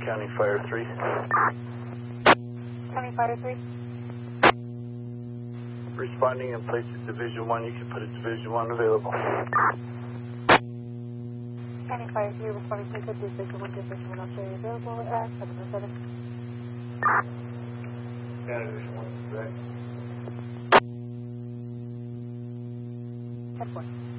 County Fire 3. County Fire 3. Responding in place at Division 1. You can put a Division 1 available. County Fire 3 responding to Division 1, Division 1 Australia available at 707. County Division 1, correct. 10-4.